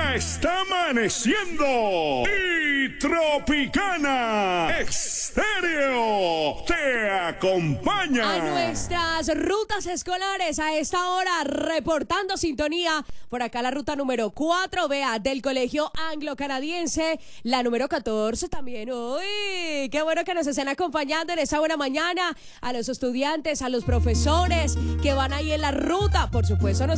Ya está amaneciendo y Tropicana Estéreo te acompaña a nuestras rutas escolares a esta hora, reportando sintonía. Por acá la ruta número 4, vea, del Colegio Anglo-Canadiense, la número 14 también. ¡Uy! Qué bueno que nos estén acompañando en esta buena mañana, a los estudiantes, a los profesores que van ahí en la ruta, por supuesto,